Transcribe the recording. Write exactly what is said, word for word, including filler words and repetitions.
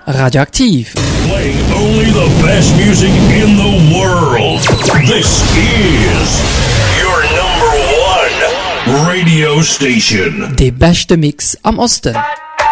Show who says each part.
Speaker 1: Radioaktiv.
Speaker 2: Playing only the best music in the world. This is your number one radio station.
Speaker 1: De beste Mix am Osten.